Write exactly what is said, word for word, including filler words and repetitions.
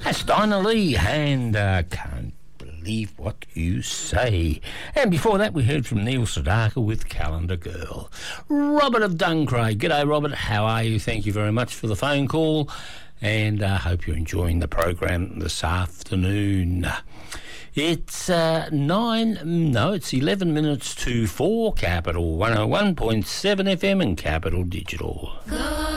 That's Dinah Lee and uh, Can't Believe What You Say. And before that, we heard from Neil Sedaka with Calendar Girl. Robert of Duncraig. G'day, Robert. How are you? Thank you very much for the phone call, and I uh, hope you're enjoying the program this afternoon. It's uh, nine, no, it's eleven minutes to four, Capital one oh one point seven F M and Capital Digital. Good